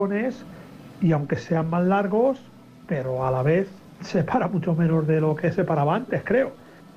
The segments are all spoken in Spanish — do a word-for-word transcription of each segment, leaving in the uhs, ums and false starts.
y aunque sean más largos, pero a la vez se para mucho menos de lo que se paraba antes, creo.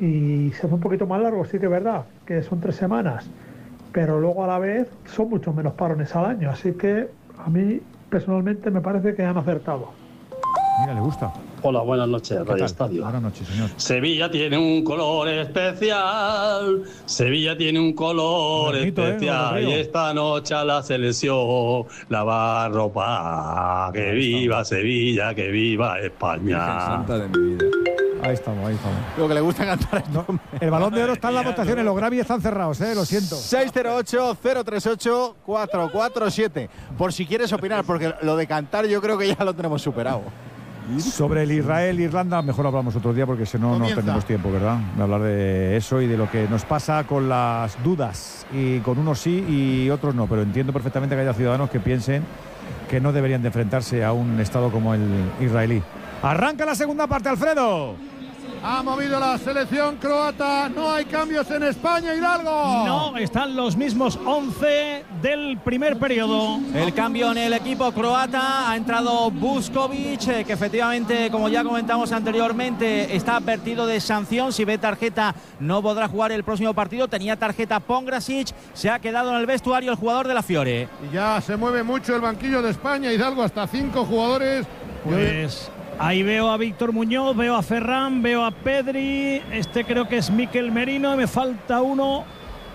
Y se hace un poquito más largo, sí que es verdad, que son tres semanas, pero luego a la vez son mucho menos parones al año, así que a mí personalmente me parece que han acertado. Mira, le gusta. Hola, buenas noches, Radio Estadio. Buenas noches, señor. Sevilla tiene un color especial, Sevilla tiene un color bonito, especial, eh, y esta noche a la selección la va a arropar. Que viva Sevilla, que viva España. Santa de mi vida. Ahí estamos, ahí estamos. Lo que le gusta cantar es no, el Balón de Oro está en las votaciones, los Grammy están cerrados, eh, lo siento. seis cero ocho, cero tres ocho, cuatro cuatro siete. Por si quieres opinar, porque lo de cantar yo creo que ya lo tenemos superado. Sobre el Israel-Irlanda, mejor hablamos otro día porque si no, no tenemos tiempo, ¿verdad? De hablar de eso y de lo que nos pasa con las dudas. Y con unos sí y otros no. Pero entiendo perfectamente que haya ciudadanos que piensen que no deberían de enfrentarse a un estado como el israelí. Arranca la segunda parte, Alfredo. Ha movido la selección croata, no hay cambios en España, Hidalgo. No, están los mismos once del primer periodo. El cambio en el equipo croata, ha entrado Vuskovic, que efectivamente, como ya comentamos anteriormente, está advertido de sanción. Si ve tarjeta no podrá jugar el próximo partido. Tenía tarjeta Pongrasic, se ha quedado en el vestuario el jugador de la Fiore. Y ya se mueve mucho el banquillo de España, Hidalgo, hasta cinco jugadores. Pues... ahí veo a Víctor Muñoz, veo a Ferran, veo a Pedri, este creo que es Mikel Merino, y me falta uno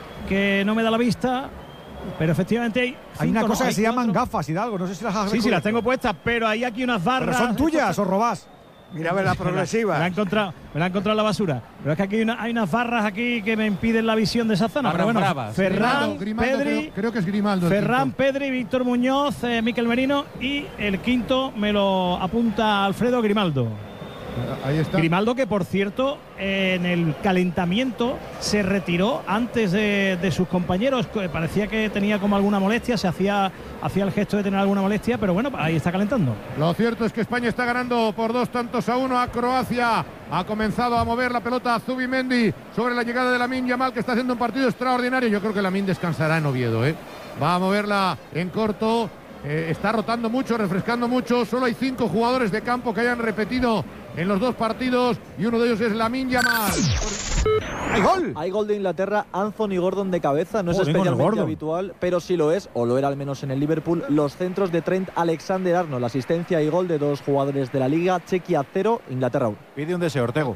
que no me da la vista, pero efectivamente hay... Hay una cinco, cosa no, que se cuatro. llaman gafas, Hidalgo, no sé si las has Sí, sí, las tengo puestas, pero hay aquí unas barras... ¿Pero son tuyas o robás? Mira a ver las progresivas. Me la he encontrado, me la he encontrado en la basura. Pero es que aquí hay, una, hay unas barras aquí que me impiden la visión de esa zona. Pero bueno, bravas. Ferran, Grimaldo, Grimaldo, Pedri, creo, creo que es Grimaldo. Ferran, Pedri, Víctor Muñoz, eh, Mikel Merino y el quinto me lo apunta Alfredo Grimaldo. Ahí está. Grimaldo, que por cierto en el calentamiento se retiró antes de, de sus compañeros. Parecía que tenía como alguna molestia, se hacía, hacía el gesto de tener alguna molestia, pero bueno, ahí está calentando. Lo cierto es que España está ganando por dos tantos a uno a Croacia. Ha comenzado a mover la pelota a Zubimendi sobre la llegada de Lamine Yamal, que está haciendo un partido extraordinario. Yo creo que Lamine descansará en Oviedo, ¿eh? Va a moverla en corto. Eh, está rotando mucho, refrescando mucho. Solo hay cinco jugadores de campo que hayan repetido en los dos partidos y uno de ellos es Lamine Yamal. ¡Hay gol! Hay gol de Inglaterra, Anthony Gordon de cabeza, no es Joder, especialmente habitual, pero sí lo es, o lo era al menos en el Liverpool. Los centros de Trent Alexander-Arnold, la asistencia y gol de dos jugadores de la Liga, Chequia cero, Inglaterra uno. Pide un deseo, Ortego.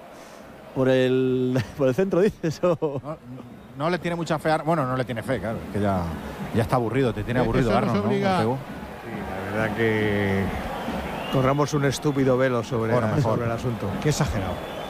Por el, por el centro, dices. O... No, no le tiene mucha fe, bueno, no le tiene fe, claro, que ya, ya está aburrido, te tiene aburrido, Eso Arnold, nos obliga... ¿no, Ortego? Sí, la verdad que corramos un estúpido velo sobre, Bueno, la, sobre el asunto. Qué exagerado.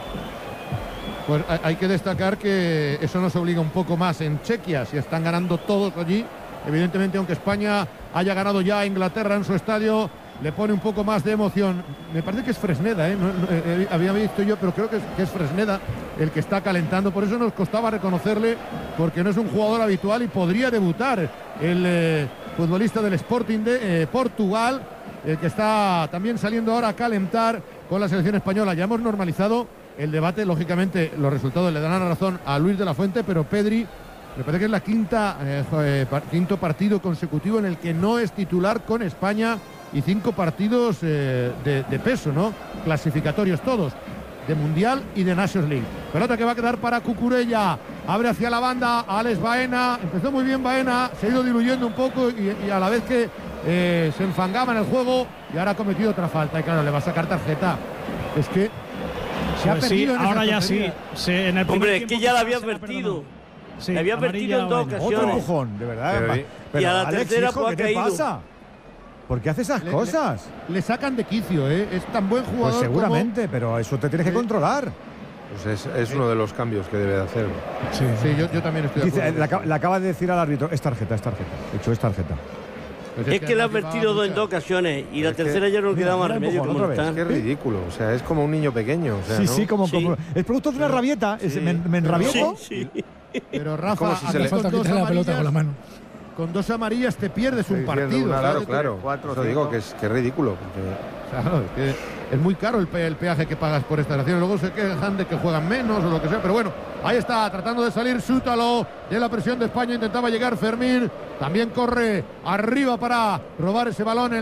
Pues hay que destacar que eso nos obliga un poco más en Chequia, si están ganando todos allí. Evidentemente, aunque España haya ganado ya a Inglaterra en su estadio, le pone un poco más de emoción. Me parece que es Fresneda, ¿eh? No, no, eh, había visto yo, pero creo que es, que es Fresneda el que está calentando. Por eso nos costaba reconocerle, porque no es un jugador habitual y podría debutar el eh, futbolista del Sporting de eh, Portugal, el que está también saliendo ahora a calentar con la selección española. Ya hemos normalizado el debate, lógicamente los resultados le darán razón a Luis de la Fuente, pero Pedri me parece que es la quinta eh, quinto partido consecutivo en el que no es titular con España, y cinco partidos eh, de, de peso, ¿no? Clasificatorios todos, de Mundial y de Nations League. Pelota que va a quedar para Cucurella, abre hacia la banda Alex Baena, empezó muy bien Baena, se ha ido diluyendo un poco y, y a la vez que eh, se enfangaba en el juego, y ahora ha cometido otra falta y claro, le va a sacar tarjeta. Es que se pues ha perdido sí, en ahora esa ya sí. Se, en el Hombre, es que ya la había advertido. Sí, le había advertido en dos ocasiones. Otro empujón, de verdad. Pero, Pero, pero, y a la Alex, tercera hijo, pues ¿qué ha te caído. pasa? ¿Por qué hace esas Le, cosas? Le, le sacan de quicio, ¿eh? Es tan buen jugador. Pues seguramente, como... pero eso te tienes que controlar. Pues es, es uno de los cambios que debe de hacer. Sí, sí, yo, yo también estoy de Dice, acuerdo. le, le acaba de decir al árbitro, es tarjeta, es tarjeta. De hecho, es tarjeta. Pues es, es que, que le ha advertido dos en dos ocasiones y la es tercera que, ya no queda más remedio que montar. Es que es ridículo, o sea, es como un niño pequeño. O sea, sí, ¿no? sí, como, sí. como. Es producto de una rabieta. Sí. ¿Me, me enrabieto? Sí, sí. Pero Rafa, como si se le falta quitarle la pelota con la mano. Con dos amarillas te pierdes un partido. Una, claro, claro. Cuatro, Eso digo que es, que es ridículo. Porque... Claro, es, que es muy caro el, pe el peaje que pagas por esta acción. Luego se quejan de que juegan menos o lo que sea. Pero bueno, ahí está, tratando de salir Sútalo de la presión de España. Intentaba llegar Fermín. También corre arriba para robar ese balón.